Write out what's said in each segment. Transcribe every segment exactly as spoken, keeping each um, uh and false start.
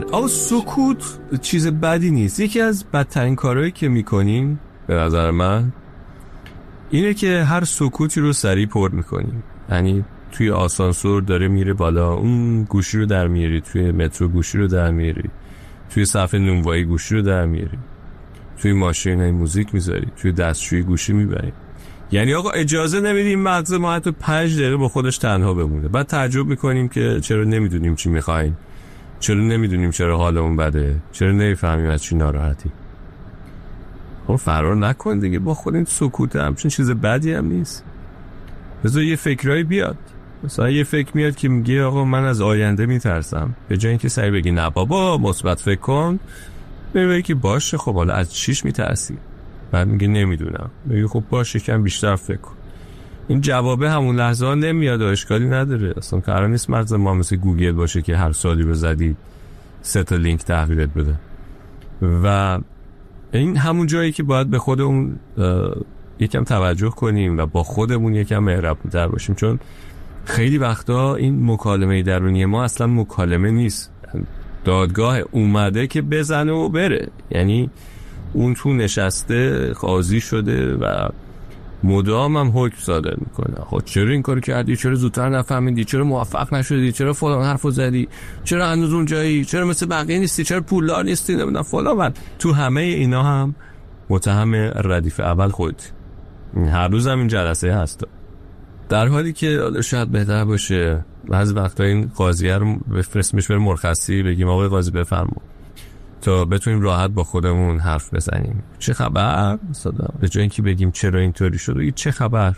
آه سکوت چیز بدی نیست. یکی از بدترین کارهایی که میکنیم به نظر من اینه که هر سکوتی رو سریع پر میکنیم. یعنی توی آسانسور داره میره بالا، اون گوشی رو در میاری، توی مترو گوشی رو در میاری، توی صف نونوایی گوشی رو در میاری، توی ماشین موزیک میذاری، توی دستشویی گوشی میبری. یعنی آقا اجازه نمیدیم مغز ما حتی پنج دقیقه با خودش تنها بمونه. بعد تعجب میکنیم که چرا نمیدونیم چی میخوایم، چرا نمیدونیم چرا حالمون بده، چرا نمیفهمیم از چی ناراحتی. خب فرار نکن دیگه با خود. این سکوت همچین چیز بدی هم نیست. بذار یه فکرایی بیاد. مثلا یه فکر میاد که میگه آقا من از آینده میترسم، به جای اینکه سری بگی نه بابا مثبت فکر کن، بگی که باشه خب حالا از چیش میترسی؟ بعد میگه نمیدونم. میگه خب باشه کم بیشتر فکر کن. این جوابه همون لحظه ها نمیاد و اشکالی نداره. اصلا قرار نیست مغز ما مثل گوگل باشه که هر سوالی رو زدی سه تا لینک تحویلت بده. و این همون جایی که باید به خودمون یکم توجه کنیم و با خودمون یکم مهربون‌تر باشیم، چون خیلی وقتا این مکالمه درونی ما اصلا مکالمه نیست. دادگاه اومده که بزنه و بره. یعنی اون تو نشسته قاضی شده و مدام هم حکم صادر میکنه. خب چرا این کارو کردی؟ چرا زودتر نفهمیدی؟ چرا موفق نشدی؟ چرا فلان حرفو زدی؟ چرا هنوز اونجایی؟ چرا مثل بقیه نیستی؟ چرا پولدار نیستی؟ نمیدونم فلان. من تو همه اینا هم متهم ردیف اول خودت. هر روز هم این جلسه هست. در حالی که شاید بهتر باشه بعضی وقتا این قاضیه رو بفرستیمش بره مرخصی، بگیم آقای قاضی بفرما، تا بتونیم راحت با خودمون حرف بزنیم. چه خبر؟ صدا به جای اینکه بگیم چرا اینطوری شد، بگیم چه خبر.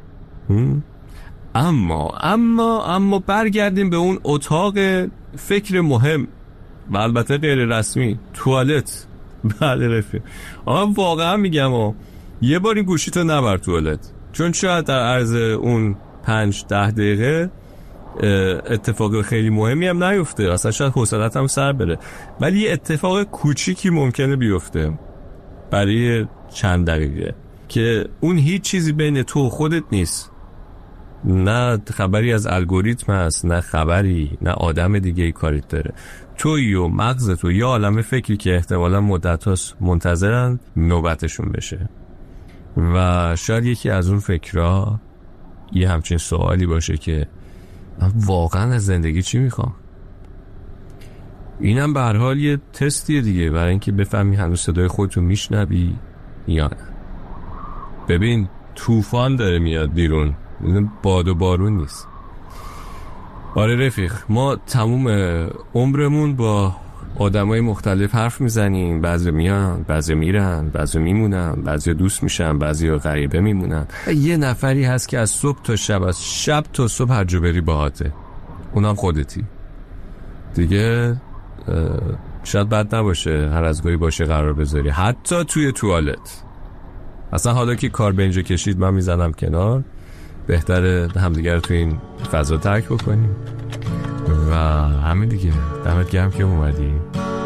اما اما اما برگردیم به اون اتاق فکر مهم و البته غیر رسمی، توالت. بله رفیق، آها واقعا میگم آه یه بار این گوشیتو نبر توالت، چون شاید در عرض اون پنج ده دقیقه اتفاق خیلی مهمی هم نیفته، اصلا شاید حوصله‌ت هم سر بره، ولی یه اتفاق کوچیکی ممکنه بیفته برای چند دقیقه که اون هیچ چیزی بین تو و خودت نیست. نه خبری از الگوریتم هست، نه خبری، نه آدم دیگه ای کاریت داره. توی و مغز تو یه عالمه فکری که احتمالا مدت هاست منتظرن نوبتشون بشه. و شاید یکی از اون فکرها یه همچین سوالی باشه که واقعا از زندگی چی میخوام؟ اینم به هر حال یه تستیه دیگه برای اینکه بفهمی هنوز صدای خودتو میشنوی یا نه. ببین طوفان داره میاد بیرون، باد و بارون نیست. آره رفیق، ما تموم عمرمون با آدمای مختلف حرف میزنیم، بعضی میان، بعضی میرن، بعضی میمونن، بعضی دوست میشن، بعضی غریبه میمونن. یه نفری هست که از صبح تا شب، از شب تا صبح هر جا بری باهاته، اونم خودتی دیگه. شاید بد نباشه هر از گاهی باشه قرار بذاری، حتی توی توالت. اصلا حالا که کار به اینجا کشید من میزنم کنار، بهتره همدیگه رو توی این فضا ترک بکنیم و همین دیگه. دمت گرم که اومدی.